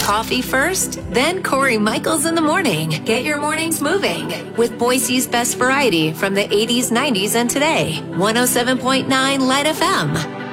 Coffee first, then Corey Michaels in the morning. Get your mornings moving with Boise's best variety from the 80s, 90s, and today. 107.9 Light FM.